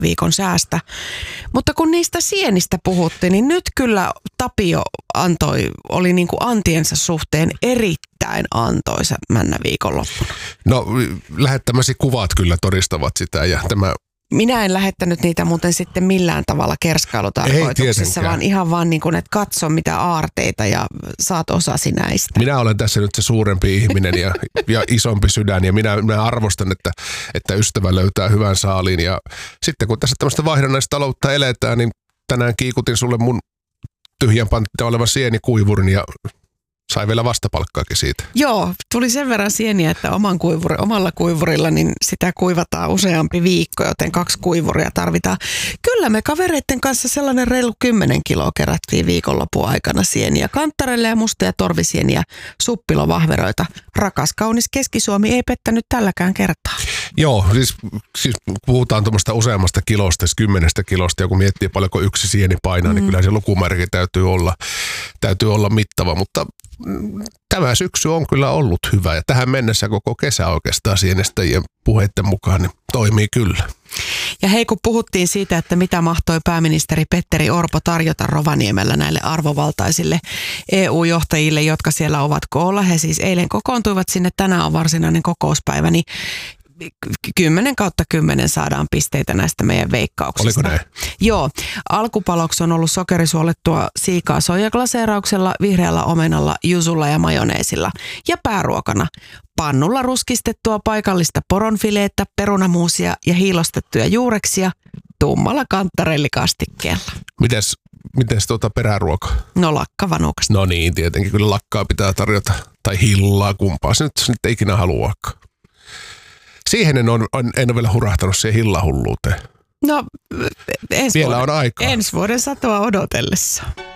viikon säästä. Mutta kun niistä sienistä puhuttiin, niin nyt kyllä Tapio oli niin kuin antiensa suhteen erittäin antoisa männä viikonloppuna. No lähettämäsi kuvat kyllä todistavat sitä ja tämä... Minä en lähettänyt niitä muuten sitten millään tavalla kerskailutarkoituksessa, vaan ihan vaan niin kuin, että katso mitä aarteita ja saat osasi näistä. Minä olen tässä nyt se suurempi ihminen ja isompi sydän ja minä arvostan, että ystävä löytää hyvän saaliin. Ja sitten kun tässä tämmöistä vaihdannaistaloutta eletään, niin tänään kiikutin sulle mun tyhjän panttia olevan sienikuivurin ja sai vielä vastapalkkaakin siitä. Joo, tuli sen verran sieniä, että omalla kuivurilla niin sitä kuivataan useampi viikko, joten 2 kuivuria tarvitaan. Kyllä me kavereiden kanssa sellainen reilu 10 kiloa kerättiin viikonlopun aikana sieniä. Kanttarelle ja mustia torvisieniä, suppilovahveroita. Rakas kaunis Keski-Suomi ei pettänyt tälläkään kertaa. Joo, siis puhutaan tuommoista useammasta kilosta, 10 kilosta, ja kun miettii paljonko yksi sieni painaa, niin kyllä se lukumäärä täytyy olla mittava, mutta tämä syksy on kyllä ollut hyvä ja tähän mennessä koko kesä oikeastaan sienestäjien puheiden mukaan niin toimii kyllä. Ja hei, kun puhuttiin siitä, että mitä mahtoi pääministeri Petteri Orpo tarjota Rovaniemellä näille arvovaltaisille EU-johtajille, jotka siellä ovat koolla. He siis eilen kokoontuivat sinne, tänään on varsinainen kokouspäivä, niin 10/10 saadaan pisteitä näistä meidän veikkauksista. Oliko näin? Joo. Alkupaloksi on ollut sokerisuolettua siikaa soijaglaseerauksella, vihreällä omenalla, jusulla ja majoneesilla. Ja pääruokana pannulla ruskistettua paikallista poronfileettä, perunamuusia ja hiilostettuja juureksia tummalla kantarellikastikkeella. Mites peräruoka? No lakkavanukasta. No niin, tietenkin kyllä lakkaa pitää tarjota. Tai hillaa, kumpaa se nyt ei ikinä haluakaan. Siihen en ole vielä hurahtanut siihen hillahulluuteen. No, vielä on aikaa. Ensi vuoden satoa odotellessa.